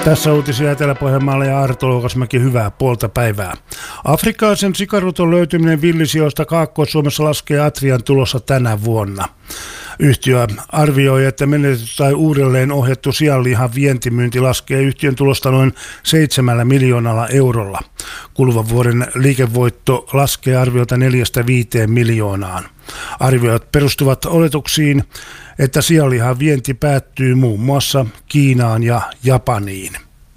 Tässä uutisia Etelä-Pohjanmaalla ja Arto Luukasmäki, hyvää puolta päivää. Afrikkalaisen sikaruton löytyminen villisijoista Kaakkois-Suomessa laskee Atrian tulossa tänä vuonna. Yhtiö arvioi, että menetetty tai uudelleen ohjattu sianlihan vientimyynti laskee yhtiön tulosta noin 7 miljoonalla eurolla. Kuluvan vuoden liikevoitto laskee arviota 4-5 miljoonaan. Arviot perustuvat oletuksiin, että sianlihan vienti päättyy muun muassa Kiinaan ja Japaniin.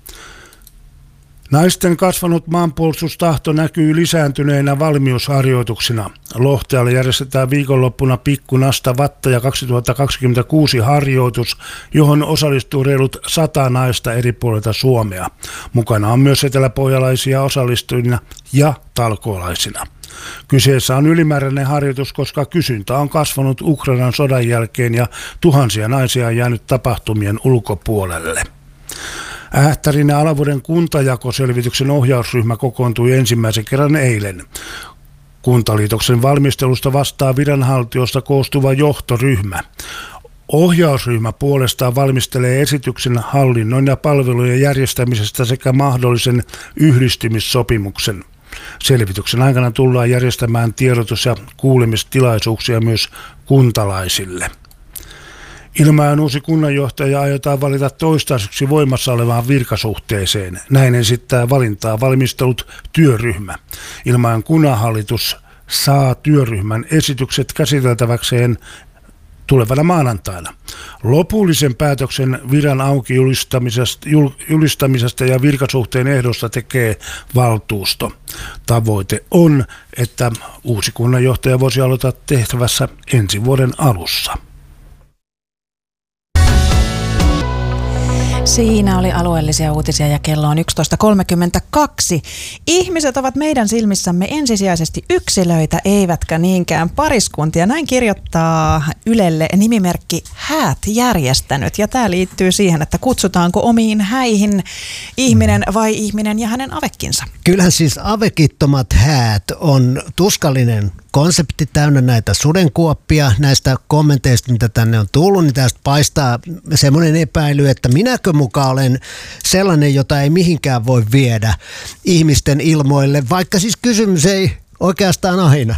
Naisten kasvanut maanpuolustustahto näkyy lisääntyneenä valmiusharjoituksina. Lohtealla järjestetään viikonloppuna Pikku Nasta Vattaja 2026 harjoitus, johon osallistuu reilut 100 naista eri puolilta Suomea. Mukana on myös eteläpohjalaisia osallistujina ja talkoolaisina. Kyseessä on ylimääräinen harjoitus, koska kysyntä on kasvanut Ukrainan sodan jälkeen ja tuhansia naisia on jäänyt tapahtumien ulkopuolelle. Ähtärin ja Alavuuden kuntajakoselvityksen ohjausryhmä kokoontui ensimmäisen kerran eilen. Kuntaliitoksen valmistelusta vastaa viranhaltijoista koostuva johtoryhmä. Ohjausryhmä puolestaan valmistelee esityksen hallinnon ja palvelujen järjestämisestä sekä mahdollisen yhdistymissopimuksen. Selvityksen aikana tullaan järjestämään tiedotus- ja kuulemistilaisuuksia myös kuntalaisille. Ilmajoen uusi kunnanjohtaja aiotaan valita toistaiseksi voimassa olevaan virkasuhteeseen. Näin esittää valintaa valmistellut työryhmä. Ilmajoen kunnanhallitus saa työryhmän esitykset käsiteltäväkseen tulevana maanantaina. Lopullisen päätöksen viran auki julistamisesta ja virkasuhteen ehdosta tekee valtuusto. Tavoite on, että uusi kunnanjohtaja voisi aloittaa tehtävässä ensi vuoden alussa. Siinä oli alueellisia uutisia ja kello on 11.32. Ihmiset ovat meidän silmissämme ensisijaisesti yksilöitä, eivätkä niinkään pariskuntia. Näin kirjoittaa Ylelle nimimerkki Häät järjestänyt. Ja tämä liittyy siihen, että kutsutaanko omiin häihin ihminen vai ihminen ja hänen avekkinsa. Kyllähän siis avekittomat häät on tuskallinen konsepti, täynnä näitä sudenkuoppia. Näistä kommenteista, mitä tänne on tullut, niin tästä paistaa semmoinen epäily, että minäkö mukaan olen sellainen, jota ei mihinkään voi viedä ihmisten ilmoille, vaikka siis kysymys ei oikeastaan aina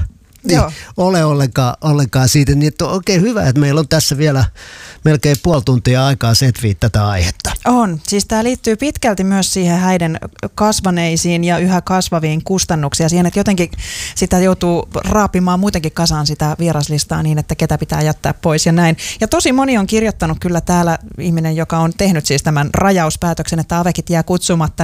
ole ollenkaan siitä. Niin että on oikein hyvä, että meillä on tässä vielä melkein puoli tuntia aikaa setviä tätä aihetta. On. Siis tämä liittyy pitkälti myös siihen häiden kasvaneisiin ja yhä kasvaviin kustannuksia. Siihen, että jotenkin sitä joutuu raapimaan muutenkin kasaan sitä vieraslistaa niin, että ketä pitää jättää pois ja näin. Ja tosi moni on kirjoittanut kyllä täällä, ihminen, joka on tehnyt siis tämän rajauspäätöksen, että avekit jää kutsumatta,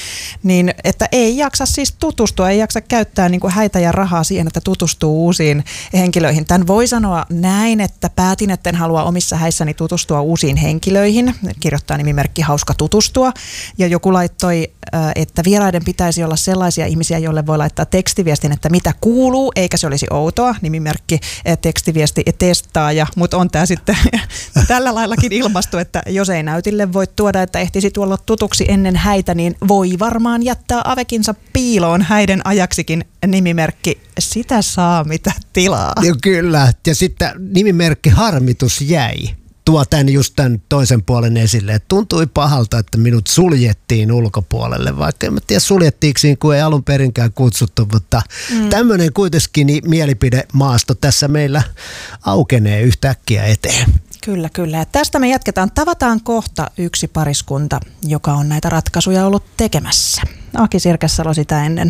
niin että ei jaksa siis tutustua, ei jaksa käyttää niin kuin häitä ja rahaa siihen, että tutustuu uusiin henkilöihin. Tämän voi sanoa näin, että päätin, että en halua omissa häissäni tutustua uusiin henkilöihin. Kirjoittaa nimimerkki hauska tutustua. Ja joku laittoi, että vieraiden pitäisi olla sellaisia ihmisiä, joille voi laittaa tekstiviestin, että mitä kuuluu, eikä se olisi outoa. Nimimerkki tekstiviesti testaaja, mutta on tämä sitten tällä laillakin ilmastu, että jos ei näytille voi tuoda, että ehtisi tuolla tutuksi ennen häitä, niin voi varmaan jättää avekinsa piiloon häiden ajaksikin. Nimimerkki sitä saa mitä tilaa. Ja kyllä, ja sitten nimimerkki harmitus jäi. Tuo tämän toisen puolen esille. Et tuntui pahalta, että minut suljettiin ulkopuolelle, vaikka en tiedä suljettiinko siinä, kun ei alun perinkään kutsuttu, mutta tämmöinen kuitenkin mielipidemaasto tässä meillä aukenee yhtäkkiä eteen. Kyllä, kyllä. Ja tästä me jatketaan. Tavataan kohta yksi pariskunta, joka on näitä ratkaisuja ollut tekemässä. Aki Sirkesalo sitä ennen.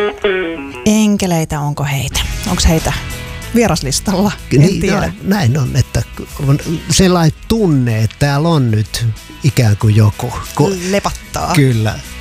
Enkeleitä, onko heitä? Onko heitä vieraslistalla? En tiedä. No, näin on, että on sellainen tunne, että täällä on nyt ikään kuin joku. Lepattaa. Kyllä.